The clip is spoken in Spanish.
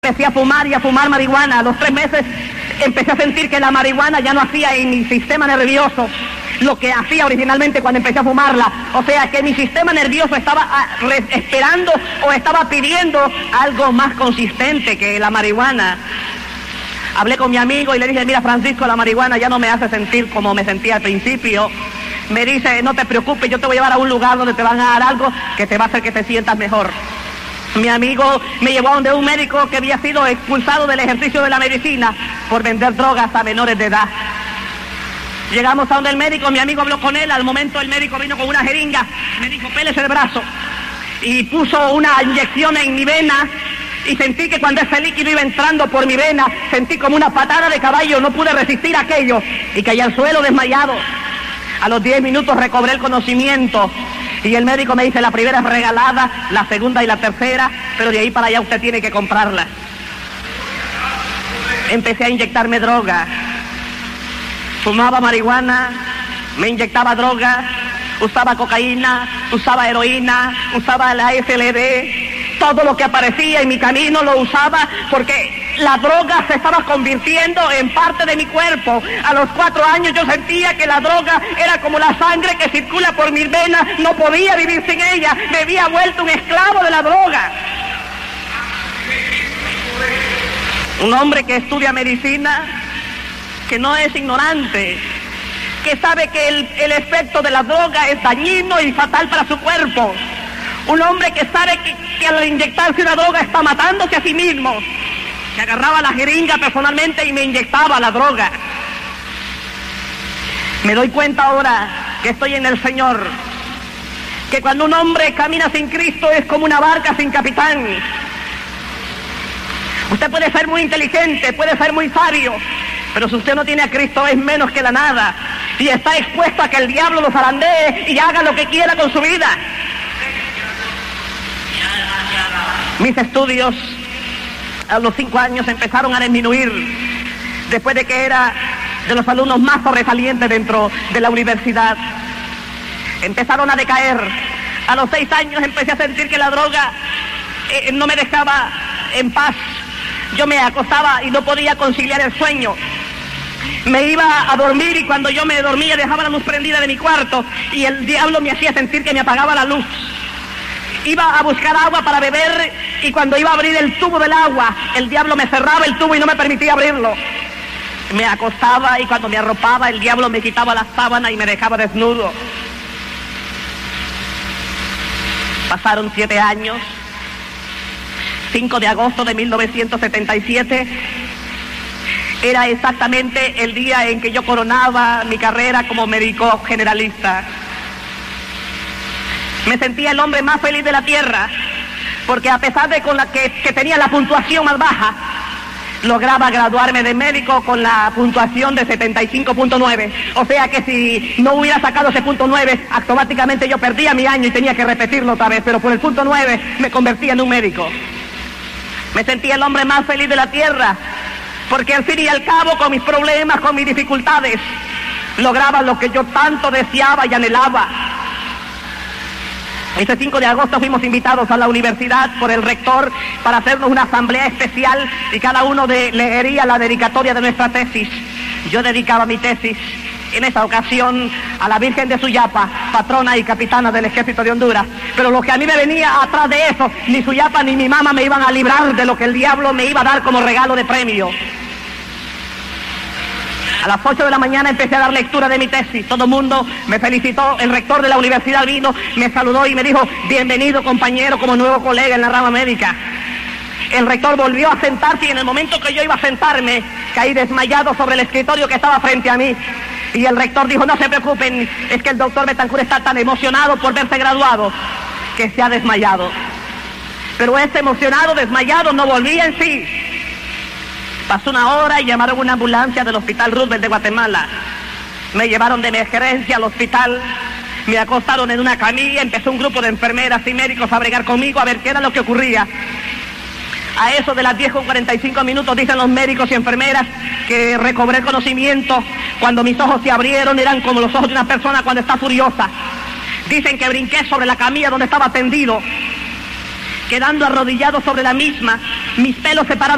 empecé a fumar y a fumar marihuana. A los 3 meses empecé a sentir que la marihuana ya no hacía en mi sistema nervioso lo que hacía originalmente cuando empecé a fumarla. O sea que mi sistema nervioso estaba esperando o estaba pidiendo algo más consistente que la marihuana. Hablé con mi amigo y le dije, mira Francisco, la marihuana ya no me hace sentir como me sentía al principio. Me dice, no te preocupes, yo te voy a llevar a un lugar donde te van a dar algo que te va a hacer que te sientas mejor. Mi amigo me llevó a donde un médico que había sido expulsado del ejercicio de la medicina por vender drogas a menores de edad. Llegamos a donde el médico, mi amigo habló con él, al momento el médico vino con una jeringa, me dijo, pélese el brazo, y puso una inyección en mi vena, y sentí que cuando ese líquido iba entrando por mi vena, sentí como una patada de caballo, no pude resistir aquello, y caí al suelo desmayado. A los 10 minutos recobré el conocimiento, y el médico me dice, la primera es regalada, la segunda y la tercera, pero de ahí para allá usted tiene que comprarla. Empecé a inyectarme droga. Fumaba marihuana, me inyectaba droga, usaba cocaína, usaba heroína, usaba la SLD, todo lo que aparecía en mi camino lo usaba porque la droga se estaba convirtiendo en parte de mi cuerpo. A los 4 años yo sentía que la droga era como la sangre que circula por mis venas, no podía vivir sin ella, me había vuelto un esclavo de la droga. Un hombre que estudia medicina, que no es ignorante, que sabe que el efecto de la droga es dañino y fatal para su cuerpo. Un hombre que sabe que al inyectarse una droga está matándose a sí mismo, que agarraba la jeringa personalmente y me inyectaba la droga. Me doy cuenta ahora que estoy en el Señor, que cuando un hombre camina sin Cristo es como una barca sin capitán. Usted puede ser muy inteligente, puede ser muy sabio, pero si usted no tiene a Cristo es menos que la nada y está expuesto a que el diablo lo zarandee y haga lo que quiera con su vida. Mis estudios a los 5 años empezaron a disminuir después de que era de los alumnos más sobresalientes dentro de la universidad. Empezaron a decaer. A los 6 años empecé a sentir que la droga no me dejaba en paz. Yo me acostaba y no podía conciliar el sueño. Me iba a dormir y cuando yo me dormía dejaba la luz prendida de mi cuarto y el diablo me hacía sentir que me apagaba la luz. Iba a buscar agua para beber y cuando iba a abrir el tubo del agua, el diablo me cerraba el tubo y no me permitía abrirlo. Me acostaba y cuando me arropaba el diablo me quitaba la sábana y me dejaba desnudo. Pasaron 7 años. 5 de agosto de 1977 era exactamente el día en que yo coronaba mi carrera como médico generalista. Me sentía el hombre más feliz de la tierra, porque a pesar de que tenía la puntuación más baja, lograba graduarme de médico con la puntuación de 75.9. O sea que si no hubiera sacado ese punto 9, automáticamente yo perdía mi año y tenía que repetirlo otra vez, pero por el punto 9 me convertía en un médico. Me sentía el hombre más feliz de la tierra, porque al fin y al cabo, con mis problemas, con mis dificultades, lograba lo que yo tanto deseaba y anhelaba. Ese 5 de agosto fuimos invitados a la universidad por el rector para hacernos una asamblea especial y cada uno leería la dedicatoria de nuestra tesis. Yo dedicaba mi tesis en esa ocasión a la Virgen de Suyapa, patrona y capitana del Ejército de Honduras. Pero lo que a mí me venía atrás de eso, ni Suyapa ni mi mamá me iban a librar de lo que el diablo me iba a dar como regalo de premio. A las 8 de la mañana empecé a dar lectura de mi tesis. Todo el mundo me felicitó. El rector de la universidad vino, me saludó y me dijo, bienvenido compañero como nuevo colega en la rama médica. El rector volvió a sentarse y en el momento que yo iba a sentarme, caí desmayado sobre el escritorio que estaba frente a mí. Y el rector dijo, no se preocupen, es que el doctor Betancur está tan emocionado por verse graduado que se ha desmayado. Pero ese emocionado, desmayado, no volvía en sí. Pasó 1 hora y llamaron una ambulancia del Hospital Roosevelt de Guatemala. Me llevaron de emergencia al hospital, me acostaron en una camilla, empezó un grupo de enfermeras y médicos a bregar conmigo a ver qué era lo que ocurría. A eso de las 10:45 dicen los médicos y enfermeras que recobré el conocimiento. Cuando mis ojos se abrieron eran como los ojos de una persona cuando está furiosa. Dicen que brinqué sobre la camilla donde estaba tendido, quedando arrodillado sobre la misma, mis pelos separados